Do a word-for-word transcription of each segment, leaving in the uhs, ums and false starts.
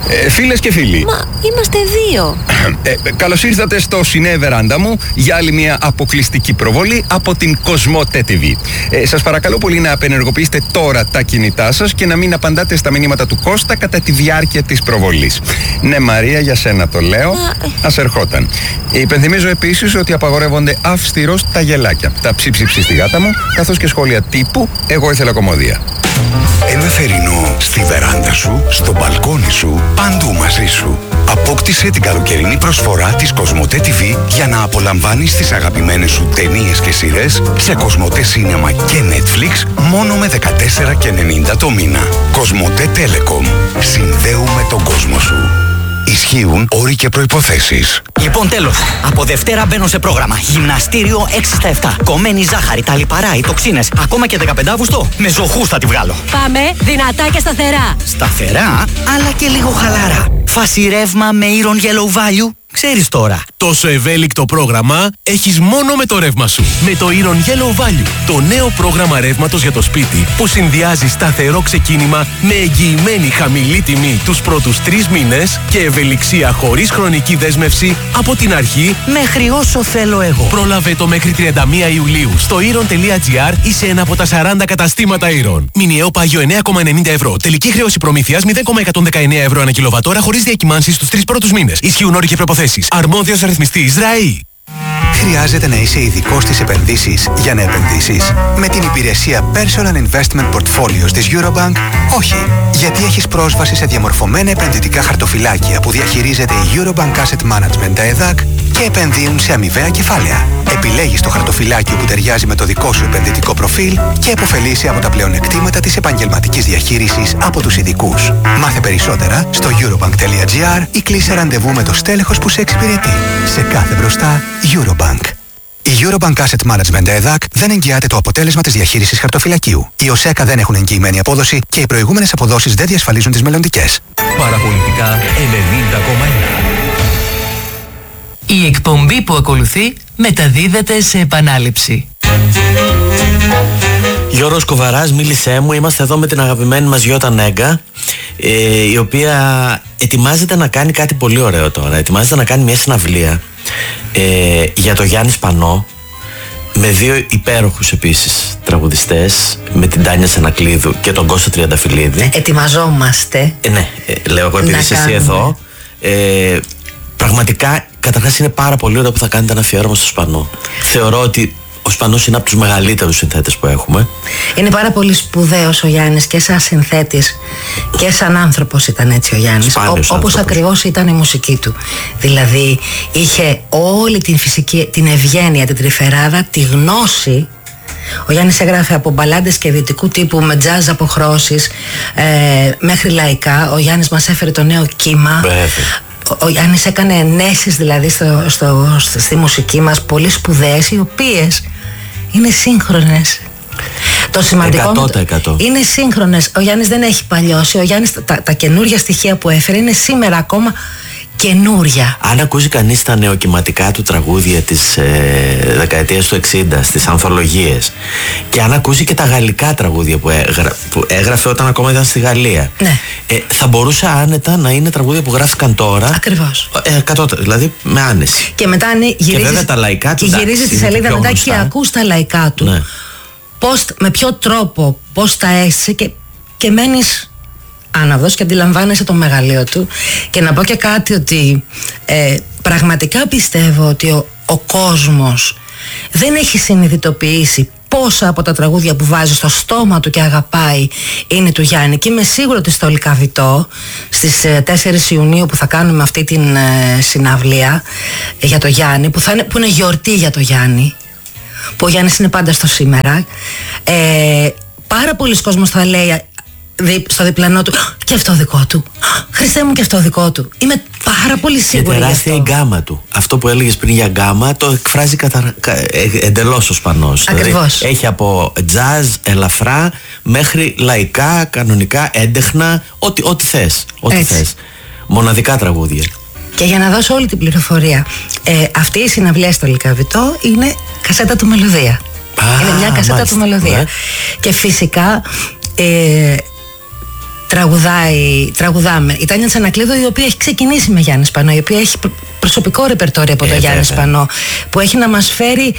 Ε, φίλες και φίλοι. Μα είμαστε δύο. Ε, καλώς ήρθατε στο Σινέ Βεράντα μου για άλλη μια αποκλειστική προβολή από την Κοσμοτέ τι βι. Ε, σας παρακαλώ πολύ να απενεργοποιήσετε τώρα τα κινητά σας και να μην απαντάτε στα μηνύματα του Κώστα κατά τη διάρκεια της προβολής. Ναι, Μαρία, για σένα το λέω. Μα... Ας ερχόταν. Υπενθυμίζω επίσης ότι απαγορεύονται αυστηρώς τα γελάκια, τα ψιψιψι στη γάτα μου, καθώς και σχόλια τύπου «Εγώ ήθελα κομμωδία». Ένα θερινό στη βεράντα σου, στο μπαλκόνι σου, παντού μαζί σου. Απόκτησε την καλοκαιρινή προσφορά της Κοσμοτέ τι βι για να απολαμβάνεις τις αγαπημένες σου ταινίες και σειρές σε Κοσμοτέ Σίνεμα και Netflix μόνο με δεκατέσσερα και ενενήντα το μήνα. Κοσμοτέ Telecom. Συνδέουμε τον κόσμο σου. Ισχύουν όροι και προϋποθέσεις. Λοιπόν, τέλος. Από Δευτέρα μπαίνω σε πρόγραμμα. Γυμναστήριο έξι στα επτά. Κομμένη ζάχαρη, τα λιπαρά, οι τοξίνες. Ακόμα και δεκαπέντε Αυγούστου. Με ζωχούς θα τη βγάλω. Πάμε δυνατά και σταθερά. Σταθερά, αλλά και λίγο χαλάρα. Φάση ρεύμα με Iron Yellow Value. Ξέρεις τώρα. Τόσο ευέλικτο πρόγραμμα έχεις μόνο με το ρεύμα σου. Με το Iron Yellow Value. Το νέο πρόγραμμα ρεύματος για το σπίτι που συνδυάζει σταθερό ξεκίνημα με εγγυημένη χαμηλή τιμή τους πρώτους τρεις μήνες και ευελιξία χωρίς χρονική δέσμευση από την αρχή μέχρι όσο θέλω εγώ. Πρόλαβε το μέχρι τριάντα μία Ιουλίου στο iron τελεία gr ή σε ένα από τα σαράντα καταστήματα Iron. Μηνιαίο πάγιο εννέα κόμμα ενενήντα ευρώ. Τελική χρέωση προμήθειας μηδέν κόμμα εκατόν δεκαεννέα ευρώ ανά κιλοβατόρα χωρίς διακυμάνσεις στους τρεις πρώτους μήνες. Ισχύουν όροι και προποθέσεις. Αρμόδιος ρυθμιστής ΡΑΗ. Χρειάζεται να είσαι ειδικός στις επενδύσεις για να επενδύσεις? Με την υπηρεσία Personal Investment Portfolios της Eurobank, όχι. Γιατί έχεις πρόσβαση σε διαμορφωμένα επενδυτικά χαρτοφυλάκια που διαχειρίζεται η Eurobank Asset Management, τα ΕΔΑΚ, και επενδύουν σε αμοιβαία κεφάλαια. Επιλέγεις το χαρτοφυλάκιο που ταιριάζει με το δικό σου επενδυτικό προφίλ και επωφελείσαι από τα πλεονεκτήματα της επαγγελματικής διαχείρισης από τους ειδικούς. Μάθε περισσότερα στο eurobank τελεία gr ή κλείσε ραντεβού με το στέλεχος που σε εξυπηρετεί. Σε κάθε μπροστά, Eurobank. Η Eurobank Asset Management ΕΔΑΚ δεν εγγυάται το αποτέλεσμα της διαχείρισης χαρτοφυλακίου. Οι ΟΣΕΚΑ δεν έχουν εγγυημένη απόδοση και οι προηγούμενες αποδόσεις δεν διασφαλίζουν τις μελλοντικές. Παραπολιτικά ενενήντα κόμμα ένα. Η εκπομπή που ακολουθεί μεταδίδεται σε επανάληψη. Γιώργος Κοβαράς, μίλησέ μου. Είμαστε εδώ με την αγαπημένη μας Γιώτα Νέγκα, ε, η οποία ετοιμάζεται να κάνει κάτι πολύ ωραίο τώρα. Ετοιμάζεται να κάνει μια συναυλία ε, για το Γιάννη Σπανό, με δύο υπέροχους επίσης τραγουδιστές, με την Τάνια Σενακλείδου και τον Κώστα Τριανταφυλλίδη. Ετοιμαζόμαστε. Ε, ναι, ε, λέω εγώ επειδή είσαι εσύ εδώ. Ε, πραγματικά, καταρχάς είναι πάρα πολύ ωραίο που θα κάνετε ένα αφιέρωμα στο Σπανό. Θεωρώ ότι ο Σπανός είναι από τους μεγαλύτερους συνθέτες που έχουμε. Είναι πάρα πολύ σπουδαίος ο Γιάννης και σαν συνθέτης και σαν άνθρωπος ήταν έτσι ο Γιάννης. Ό, όπως ακριβώς ήταν η μουσική του. Δηλαδή είχε όλη την φυσική, την ευγένεια, την τρυφεράδα, τη γνώση. Ο Γιάννης έγραφε από μπαλάντες και δυτικού τύπου με τζάζ αποχρώσεις ε, μέχρι λαϊκά. Ο Γιάννης μας έφερε το νέο κύμα. Βέβαια. Ο Γιάννης έκανε ενέσεις δηλαδή στο, στο, στο, στη μουσική μας πολύ σπουδαίες, οι οποίες είναι σύγχρονες. Το σημαντικό εκατό τοις εκατό είναι σύγχρονες. Ο Γιάννης δεν έχει παλιώσει. Ο Γιάννης τα, τα καινούργια στοιχεία που έφερε είναι σήμερα ακόμα καινούρια. Αν ακούσει κανείς τα νεοκυματικά του τραγούδια της ε, δεκαετίας του εξήντα στις ανθολογίες, και αν ακούσει και τα γαλλικά τραγούδια που, έγρα, που έγραφε όταν ακόμα ήταν στη Γαλλία, ναι. ε, θα μπορούσε άνετα να είναι τραγούδια που γράφηκαν τώρα. Ακριβώς. Ε, εκατό, δηλαδή με άνεση. Και μετά γυρίζεις, και βέβαια τα λαϊκά του, και γυρίζεις τη σελίδα μετά γνωστά. Και ακούς τα λαϊκά του, ναι. Πώς, με ποιο τρόπο, πώς τα έστησε, και, και μένεις άναυδος και αντιλαμβάνεσαι το μεγαλείο του. Και να πω και κάτι, ότι ε, πραγματικά πιστεύω ότι ο, ο κόσμος δεν έχει συνειδητοποιήσει πόσα από τα τραγούδια που βάζει στο στόμα του και αγαπάει είναι του Γιάννη. Και είμαι σίγουρη ότι στο Λυκαβητό στις ε, τέσσερις Ιουνίου που θα κάνουμε αυτή την ε, συναυλία ε, για το Γιάννη, που, θα είναι, που είναι γιορτή για το Γιάννη, που ο Γιάννης είναι πάντα στο σήμερα, ε, πάρα πολλοί κόσμος θα λέει στο διπλανό του, και αυτό δικό του, Χριστέ μου, και αυτό δικό του. Είμαι πάρα πολύ σίγουρη. Και τεράστια η γκάμα του. Αυτό που έλεγες πριν για γκάμα το εκφράζει κατα... εντελώς ο Σπανός. Ακριβώς. Δηλαδή, έχει από τζαζ, ελαφρά, μέχρι λαϊκά, κανονικά, έντεχνα, ό,τι, ό,τι θες. Ό,τι θες. Μοναδικά τραγούδια. Και για να δώσω όλη την πληροφορία, ε, αυτή η συναυλία στο Λυκαβητό είναι κασέτα του Μελωδία. Α, είναι μια κασέτα μάλιστα, του Μελωδία. Ναι. Και φυσικά ε, τραγουδάει, τραγουδάμε. Η Τάνια Τσανακλείδου, η οποία έχει ξεκινήσει με Γιάννη Σπανό, η οποία έχει προσωπικό ρεπερτόριο από ε, τον Γιάννη Σπανό, που έχει να μας φέρει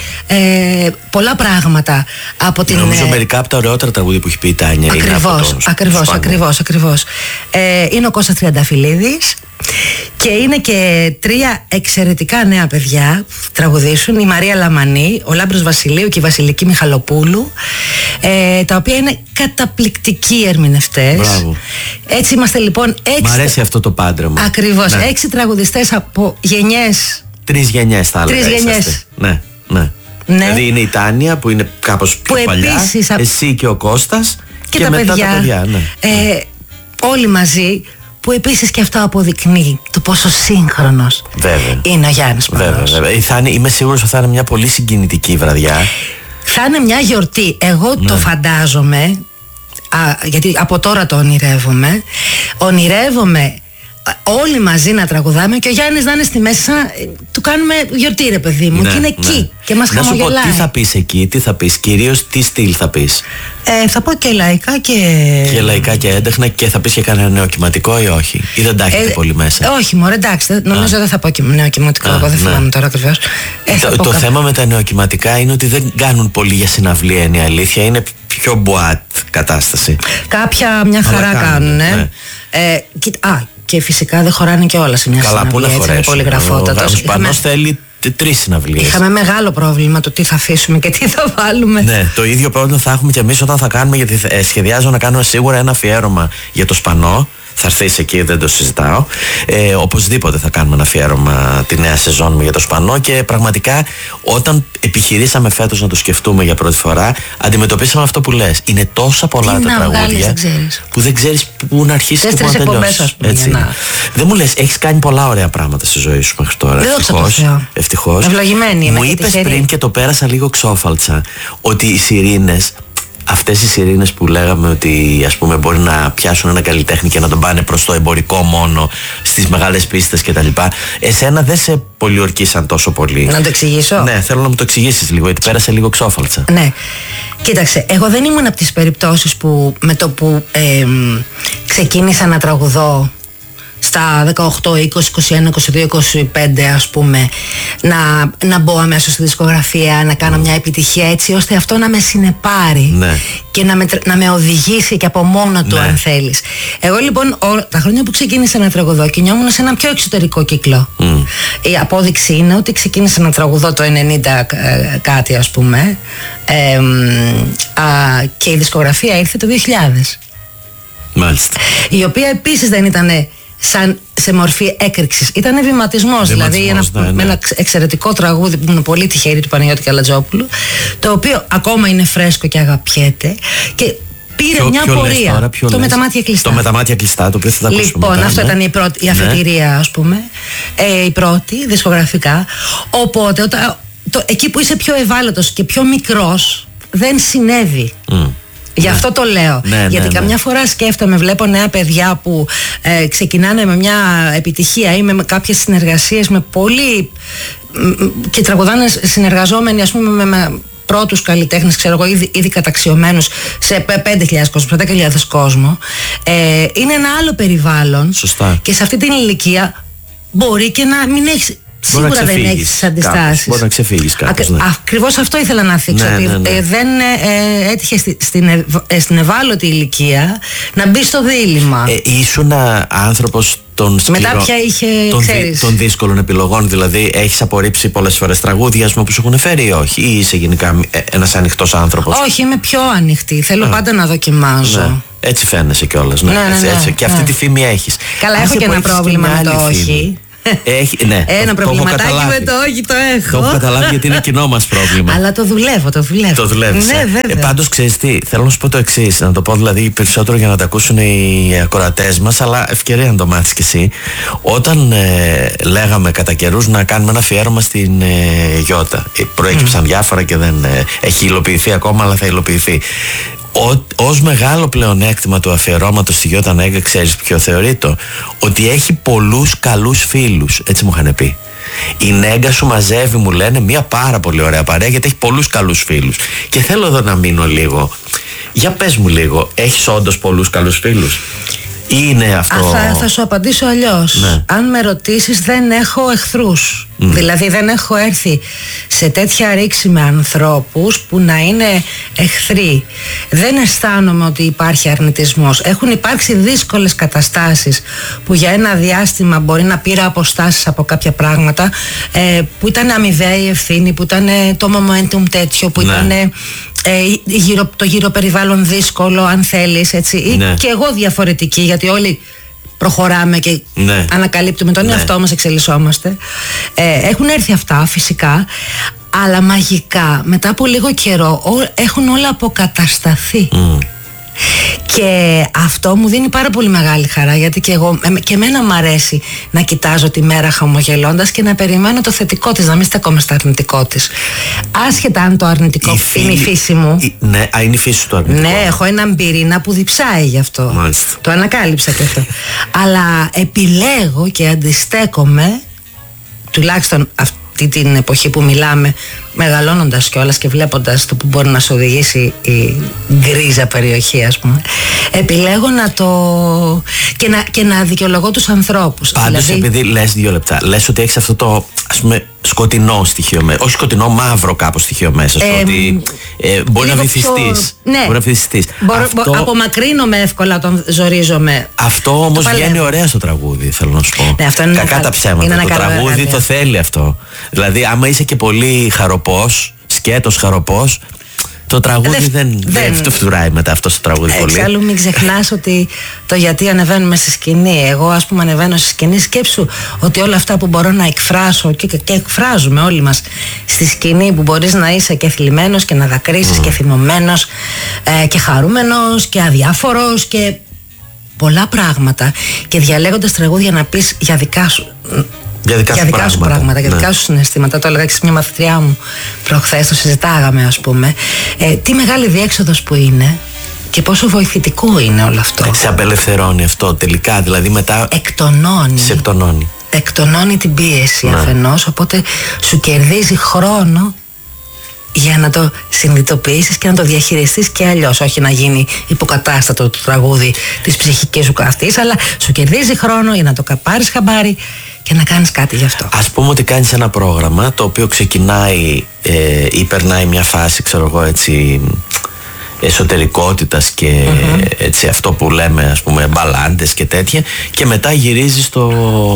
ε, πολλά πράγματα από την... Νομίζω ε, μερικά από τα ωραιότερα τραγούδια που έχει πει η Τάνια. Ακριβώς, ακριβώς, ακριβώς, ακριβώς. Ε, είναι ο Κώστας Τριανταφυλλίδης και είναι και τρία εξαιρετικά νέα παιδιά που τραγουδήσουν, η Μαρία Λαμανή, ο Λάμπρος Βασιλείου και η Βασιλική Μιχαλοπούλου, ε, τα οποία είναι καταπληκτικοί ερμηνευτές. Μπράβο. Έτσι είμαστε λοιπόν έξι... Μ' αρέσει αυτό το πάντρεμα. Ακριβώς, ναι. Έξι τραγουδιστές από γενιές. Τρεις γενιές θα έλεγα. Τρεις γενιές. Ναι, ναι. Ναι. Δηλαδή είναι η Τάνια που είναι κάπως πιο που παλιά, επίσης, εσύ και ο Κώστας και, και τα μετά παιδιά, τα παιδιά ναι. ε, όλοι μαζί, που επίσης και αυτό αποδεικνύει το πόσο σύγχρονος βέβαια. είναι ο Γιάννης Σπανός. Βέβαια, βέβαια. Θα είναι, είμαι σίγουρος ότι θα είναι μια πολύ συγκινητική βραδιά. Θα είναι μια γιορτή. Εγώ ναι. το φαντάζομαι, α, γιατί από τώρα το ονειρεύομαι, ονειρεύομαι όλοι μαζί να τραγουδάμε και ο Γιάννης να είναι στη μέση, σαν, του κάνουμε γιορτή ρε παιδί μου, ναι, και είναι ναι. εκεί και μας να χαμογελάει. Να σου πω τι θα πεις εκεί, τι θα πεις, κυρίως τι στυλ θα πεις. Ε, θα πω και λαϊκά και... Και λαϊκά και έντεχνα, και θα πεις και κανένα νεοκυματικό ή όχι, ή δεν τα έχετε ε, πολύ μέσα. Όχι μωρέ, εντάξει, νομίζω α. δεν θα πω και νεοκυματικό, εγώ δεν θυμάμαι ναι. τώρα ακριβώς. Ε, το το κα... θέμα με τα νεοκυματικά είναι ότι δεν κάνουν πολύ για συναυλία, είναι η αλήθεια, είναι πιο μποάτ κατάσταση. Κάποια μια χαρά κάνουν, ναι. ε, κοίτα, α, και φυσικά δεν χωράνε και όλα σε μια καλά, συναυλία. Καλά, πού να χωρέσουν. Πολύ γραφότατο. Ο Σπανός θέλει τρεις συναυλίες. Είχαμε μεγάλο πρόβλημα το τι θα αφήσουμε και τι θα βάλουμε. Ναι, το ίδιο πρόβλημα θα έχουμε και εμείς όταν θα κάνουμε, γιατί ε, σχεδιάζω να κάνουμε σίγουρα ένα αφιέρωμα για το Σπανό. Θα έρθεις εκεί, δεν το συζητάω. Ε, οπωσδήποτε θα κάνουμε ένα αφιέρωμα τη νέα σεζόν μου για το Σπανό, και πραγματικά όταν επιχειρήσαμε φέτος να το σκεφτούμε για πρώτη φορά, αντιμετωπίσαμε αυτό που λες. Είναι τόσα πολλά τι τα τραγούδια βγάλεις, που δεν ξέρεις πού να αρχίσεις και πού να τελειώσεις. Να... Δεν μου λες, έχεις κάνει πολλά ωραία πράγματα στη ζωή σου μέχρι τώρα. Ευτυχώς. Ευτυχώς. Ευλογημένη. Μου είπες πριν και το πέρασα λίγο ξόφαλτσα ότι οι σιρήνες, αυτές οι σιρήνες που λέγαμε ότι ας πούμε μπορεί να πιάσουν ένα καλλιτέχνη και να τον πάνε προς το εμπορικό μόνο στις μεγάλες πίστες κτλ. Εσένα δεν σε πολιορκήσαν τόσο πολύ. Να το εξηγήσω. Ναι, θέλω να μου το εξηγήσεις λίγο, γιατί πέρασε λίγο ξόφαλτσα. Ναι. Κοίταξε, εγώ δεν ήμουν από τις περιπτώσεις που με το που ε, ξεκίνησα να τραγουδώ στα δεκαοκτώ, είκοσι, είκοσι ένα, είκοσι δύο, είκοσι πέντε ας πούμε, να, να μπω αμέσως στη δισκογραφία, να κάνω μια επιτυχία, έτσι ώστε αυτό να με συνεπάρει, ναι. και να με, να με οδηγήσει και από μόνο του, ναι. αν θέλεις. Εγώ λοιπόν ό, τα χρόνια που ξεκίνησα να τραγουδώ κινιόμουν σε ένα πιο εξωτερικό κύκλο. Mm. Η απόδειξη είναι ότι ξεκίνησα να τραγουδώ το ενενήντα κάτι ας πούμε, ε, α, και η δισκογραφία ήρθε το δύο χιλιάδες. Μάλιστα. Η οποία επίσης δεν ήταν σαν σε μορφή έκρηξης. Ήταν βηματισμός, δηλαδή ένα, ναι, ναι. με ένα εξαιρετικό τραγούδι που είναι πολύ τυχερή του Παναγιώτη Καλατζόπουλου, το οποίο ακόμα είναι φρέσκο και αγαπιέται και πήρε ποιο, μια ποιο πορεία. Τώρα, το λες? Με τα μάτια κλειστά. Το με τα μάτια κλειστά, το οποίο θα τα ακούσουμε. Λοιπόν, μετά, αυτό ναι. ήταν η, πρώτη, η αφετηρία, ναι. ας πούμε, ε, η πρώτη δισκογραφικά. Οπότε, όταν, το, εκεί που είσαι πιο ευάλωτος και πιο μικρός, δεν συνέβη. Mm. Γι' ναι. αυτό το λέω. Ναι, γιατί ναι, καμιά ναι. φορά σκέφτομαι, βλέπω νέα παιδιά που ε, ξεκινάνε με μια επιτυχία ή με κάποιες συνεργασίες με πολύ. Και τραγουδάνε συνεργαζόμενοι, ας πούμε, με, με πρώτους καλλιτέχνες, ξέρω εγώ, ήδη, ήδη καταξιωμένους σε πέντε χιλιάδες κόσμο, σε δέκα χιλιάδες κόσμο. Ε, είναι ένα άλλο περιβάλλον. Σωστά. Και σε αυτή την ηλικία μπορεί και να μην έχει. Σίγουρα δεν έχει τις αντιστάσεις. Μπορεί να ξεφύγεις κάπως. Ναι. Ακριβώς αυτό ήθελα να θίξω. Ναι, ότι ναι, ναι. Ε, δεν ε, έτυχε στη, στην, ε, στην ευάλωτη ηλικία να μπει στο δίλημμα. Ε, ήσουν άνθρωπος των σκληρών, μετά πια είχε, των, δι, των δύσκολων επιλογών, δηλαδή έχεις απορρίψει πολλές φορές τραγούδια που σου έχουν φέρει ή όχι, ή είσαι γενικά ένας ανοιχτός άνθρωπος? Όχι, είμαι πιο ανοιχτή. Θέλω Α. πάντα να δοκιμάζω. Ναι. Έτσι φαίνεσαι κιόλας. Ναι, ναι, ναι, ναι, έτσι. Και αυτή ναι. τη φήμη έχεις. Καλά, Αν έχω και ένα πρόβλημα με το όχι. Φήμη. Έχει, ναι, ένα το, προβληματάκι το με το όχι το έχω. Το έχω καταλάβει γιατί είναι κοινό μας πρόβλημα. Αλλά το δουλεύω, το δουλεύω. Το δουλεύεις. Ναι, βέβαια. Ε, πάντως ξέρεις τι, θέλω να σου πω το εξής, να το πω δηλαδή περισσότερο για να τα ακούσουν οι ακροατές μας, αλλά ευκαιρία να το μάθεις κι εσύ. Όταν ε, λέγαμε κατά καιρούς να κάνουμε ένα αφιέρωμα στην ε, Γιώτα, ε, προέκυψαν mm. διάφορα και δεν ε, έχει υλοποιηθεί ακόμα, αλλά θα υλοποιηθεί. Ως μεγάλο πλεονέκτημα του αφιερώματος στη Γιώτα Νέγκα, ξέρεις ποιο θεωρείτο? Ότι έχει πολλούς καλούς φίλους, έτσι μου είχαν πει. Η Νέγκα σου μαζεύει, μου λένε, μια πάρα πολύ ωραία παρέα, γιατί έχει πολλούς καλούς φίλους. Και θέλω εδώ να μείνω λίγο, Για πες μου λίγο, έχεις όντως πολλούς καλούς φίλους? Ή είναι αυτό... Α, θα, θα σου απαντήσω αλλιώς. Ναι. Αν με ρωτήσεις, δεν έχω εχθρούς. Mm. Δηλαδή δεν έχω έρθει σε τέτοια ρήξη με ανθρώπους που να είναι εχθροί. Δεν αισθάνομαι ότι υπάρχει αρνητισμός. Έχουν υπάρξει δύσκολες καταστάσεις που για ένα διάστημα μπορεί να πήρα αποστάσεις από κάποια πράγματα, ε, που ήταν αμοιβαία η ευθύνη, που ήταν το momentum τέτοιο, που ναι. ήταν ε, γύρω, το γύρω περιβάλλον δύσκολο, αν θέλεις, έτσι. Ναι. Και εγώ διαφορετική, γιατί όλοι προχωράμε και ναι. ανακαλύπτουμε τον ναι. εαυτό μας, εξελισσόμαστε. Ε, έχουν έρθει αυτά φυσικά, αλλά μαγικά μετά από λίγο καιρό έχουν όλα αποκατασταθεί. Mm. Και αυτό μου δίνει πάρα πολύ μεγάλη χαρά, γιατί και εγώ, και εμένα μου αρέσει να κοιτάζω τη μέρα χαμογελώντας και να περιμένω το θετικό της, να μην στεκόμαι στο αρνητικό της. Άσχετα αν το αρνητικό η είναι η φύση μου. Η, ναι, α, είναι η φύση του αρνητικού. Ναι, έχω έναν πυρήνα που διψάει γι' αυτό. Μάλιστα. Το ανακάλυψα και αυτό. Αλλά επιλέγω και αντιστέκομαι, τουλάχιστον αυτή την εποχή που μιλάμε, μεγαλώνοντας κιόλας και βλέποντας το που μπορεί να σου οδηγήσει η γκρίζα περιοχή, ας πούμε, επιλέγω να το και να, και να δικαιολογώ τους ανθρώπους. Πάντως δηλαδή... επειδή λες δύο λεπτά, λες ότι έχεις αυτό το, ας πούμε, σκοτεινό στοιχείο μέσα, όχι σκοτεινό, μαύρο κάπως στοιχείο μέσα, ε, ότι ε, μπορεί να βυθιστείς. Ναι, μπορεί να βυθιστείς. Μπορώ, αυτό... Απομακρύνομαι εύκολα όταν ζορίζομαι. Αυτό όμως βγαίνει ωραία στο τραγούδι, θέλω να σου πω. Ναι, αυτό είναι κακά ένα... τα ψέματα. Το τραγούδι εργαλείο. Το θέλει αυτό. Δηλαδή, άμα είσαι και πολύ χαροπός, σκέτος χαροπός, το τραγούδι δεν, δεν, δεν το φτουράει μετά αυτό το τραγούδι πολύ. Εξάλλου μην ξεχνάς ότι το γιατί ανεβαίνουμε στη σκηνή. Εγώ ας πούμε ανεβαίνω στη σκηνή, σκέψου ότι όλα αυτά που μπορώ να εκφράσω και, και εκφράζουμε όλοι μας στη σκηνή, που μπορείς να είσαι και θλιμμένος και να δακρύσεις mm. και θυμωμένος ε, και χαρούμενος και αδιάφορος και πολλά πράγματα, και διαλέγοντας τραγούδια να πεις για δικά σου, για δικά, για σου, δικά σου πράγματα, πράγματα, για δικά ναι. σου συναισθήματα. Το έλεγα και σε μια μαθητριά μου προχθές, το συζητάγαμε, ας πούμε. Ε, τι μεγάλη διέξοδος που είναι και πόσο βοηθητικό είναι όλο αυτό. Σε απελευθερώνει αυτό τελικά, δηλαδή μετά. Εκτονώνει. Σε εκτονώνει. Εκτονώνει την πίεση ναι. αφενός, οπότε σου κερδίζει χρόνο για να το συνειδητοποιήσεις και να το διαχειριστείς και αλλιώς. Όχι να γίνει υποκατάστατο το τραγούδι της ψυχικής σου αυτής, αλλά σου κερδίζει χρόνο για να το πάρεις χαμπάρι και να κάνεις κάτι γι' αυτό. Ας πούμε ότι κάνεις ένα πρόγραμμα το οποίο ξεκινάει ε, ή περνάει μια φάση, ξέρω εγώ, έτσι, εσωτερικότητας και mm-hmm. έτσι, αυτό που λέμε, ας πούμε, μπαλάντες και τέτοια, και μετά γυρίζει στο,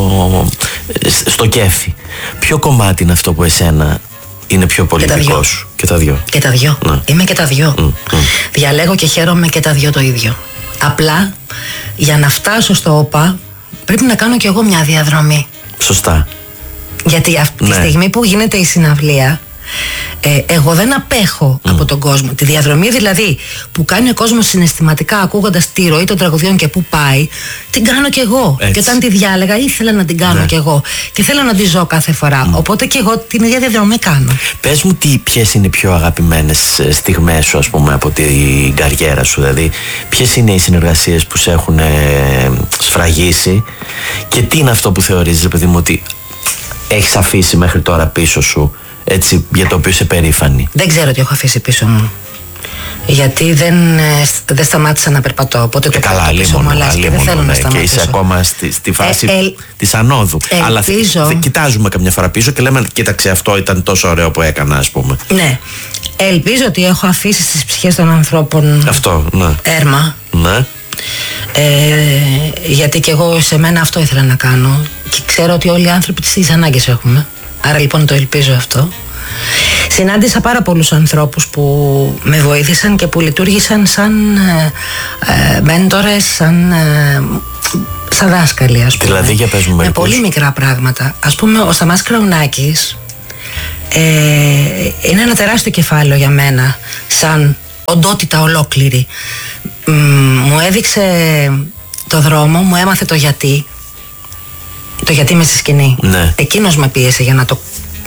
στο κέφι. Ποιο κομμάτι είναι αυτό που εσένα είναι πιο πολιτικό σου? Και τα δυο. Και τα δυο. Ναι. Είμαι και τα δυο. Mm, mm. Διαλέγω και χαίρομαι και τα δυο το ίδιο. Απλά για να φτάσω στο ΟΠΑ πρέπει να κάνω κι εγώ μια διαδρομή. Σωστά. Γιατί αυτή ναι. τη στιγμή που γίνεται η συναυλία, ε, εγώ δεν απέχω mm. από τον κόσμο. Τη διαδρομή δηλαδή που κάνει ο κόσμος συναισθηματικά ακούγοντας τη ροή των τραγουδιών και που πάει, την κάνω κι εγώ. Έτσι. Και όταν τη διάλεγα ήθελα να την κάνω ναι. κι εγώ. Και θέλω να τη ζω κάθε φορά. Mm. Οπότε και εγώ την ίδια διαδρομή κάνω. Πες μου τι, ποιες είναι οι πιο αγαπημένες στιγμές σου, ας πούμε, από την καριέρα σου. Δηλαδή, ποιες είναι οι συνεργασίες που σε έχουν ε, σφραγίσει, και τι είναι αυτό που θεωρείς, παιδί μου, ότι έχεις αφήσει μέχρι τώρα πίσω σου, έτσι, για το οποίο είσαι περήφανη? Δεν ξέρω τι έχω αφήσει πίσω μου. Γιατί δεν, δεν σταμάτησα να περπατώ. Οπότε το καλά, πίσω μου αλλάζει και δεν θέλω ναι, να σταματήσω. Και είσαι ακόμα στη, στη φάση ε, ε, της ανόδου. Ελπίζω. Αλλά θ, κοιτάζουμε καμιά φορά πίσω και λέμε, κοίταξε, αυτό ήταν τόσο ωραίο που έκανα, ας πούμε. Ναι. Ελπίζω ότι έχω αφήσει στις ψυχές των ανθρώπων αυτό, ναι. έρμα. Ναι. Ε, γιατί και εγώ σε μένα αυτό ήθελα να κάνω. Και ξέρω ότι όλοι οι άνθρωποι τις ανάγκες έχουμε. Άρα λοιπόν το ελπίζω αυτό. Συνάντησα πάρα πολλούς ανθρώπους που με βοήθησαν και που λειτουργήσαν σαν ε, ε, μέντορες, σαν, ε, σαν δάσκαλοι, ας πούμε. Δηλαδή, για πες μου με πολύ μικρά πράγματα. Ας πούμε, ο Σταμάς Κραουνάκης ε, είναι ένα τεράστιο κεφάλαιο για μένα, σαν οντότητα ολόκληρη. Μ, μου έδειξε το δρόμο, μου έμαθε το γιατί. Το γιατί είμαι στη σκηνή. Ναι. Εκείνος με πίεσε για να το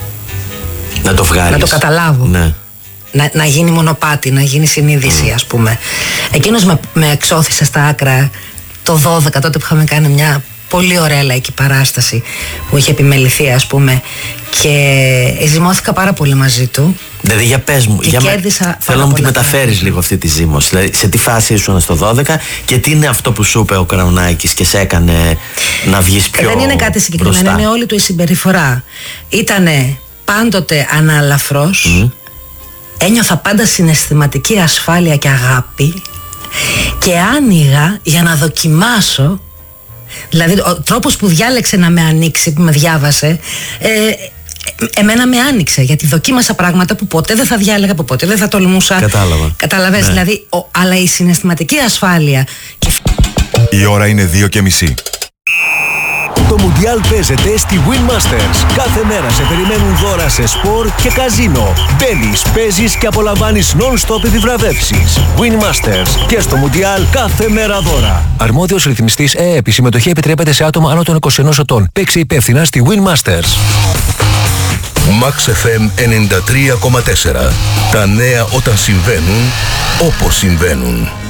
Να το βγάλεις. Να το καταλάβω. Ναι. Να, να γίνει μονοπάτι, να γίνει συνείδηση, mm. ας πούμε. Εκείνος με, με εξώθησε στα άκρα το δώδεκα, τότε που είχαμε κάνει μια πολύ ωραία λαϊκή παράσταση που είχε επιμεληθεί, ας πούμε, και ζυμώθηκα πάρα πολύ μαζί του. Δηλαδή για πες μου, και για κέρδισα. Θέλω να μου τη μεταφέρεις λίγο αυτή τη ζήμωση. Δηλαδή σε τι φάση ήσουν στο δώδεκα και τι είναι αυτό που σου είπε ο Κραουνάκης και σε έκανε να βγεις πιο. Δεν είναι κάτι συγκεκριμένο, μπροστά. είναι όλη του η συμπεριφορά. Ήτανε πάντοτε αναλαφρός, mm. ένιωθα πάντα συναισθηματική ασφάλεια και αγάπη και άνοιγα για να δοκιμάσω. Δηλαδή ο τρόπος που διάλεξε να με ανοίξει, που με διάβασε, ε, εμένα με άνοιξε, γιατί δοκίμασα πράγματα που ποτέ δεν θα διάλεγα, που ποτέ δεν θα τολμούσα. Κατάλαβα. Κατάλαβες, ναι. Δηλαδή, ο, αλλά η συναισθηματική ασφάλεια και... Η ώρα είναι δύο και μισή. Το Μουντιάλ παίζεται στη Win Masters. Κάθε μέρα σε περιμένουν δώρα σε σπορ και καζίνο. Μπαίνεις, παίζεις και απολαμβάνεις non-stop επιβραβεύσεις. Win Masters και στο Μουντιάλ κάθε μέρα δώρα. Αρμόδιος ρυθμιστής ΕΕΠ. Η συμμετοχή επιτρέπεται σε άτομα άνω των είκοσι ενός ετών. Παίξε υπεύθυνα στη Win Masters. Max εφ εμ ενενήντα τρία κόμμα τέσσερα. Τα νέα όταν συμβαίνουν, όπως συμβαίνουν.